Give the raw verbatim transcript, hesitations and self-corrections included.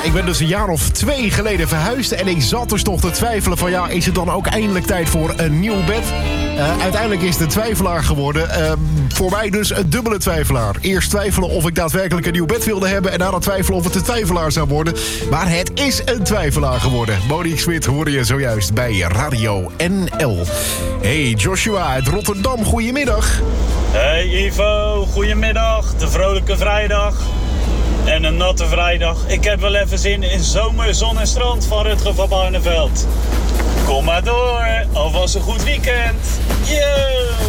ik ben dus een jaar of twee geleden verhuisd. En ik zat dus nog te twijfelen van ja, is het dan ook eindelijk tijd voor een nieuw bed? Uh, uiteindelijk is het een twijfelaar geworden. Uh, voor mij dus een dubbele twijfelaar. Eerst twijfelen of ik daadwerkelijk een nieuw bed wilde hebben. En daarna twijfelen of het een twijfelaar zou worden. Maar het is een twijfelaar geworden. Monique Smit hoorde je zojuist bij Radio N L. Hey Joshua uit Rotterdam, goedemiddag. Hey Ivo, goedemiddag. De vrolijke vrijdag. En een natte vrijdag. Ik heb wel even zin in zomer, zon en strand van Rutger van Barneveld. Kom maar door, alvast een goed weekend. Yo!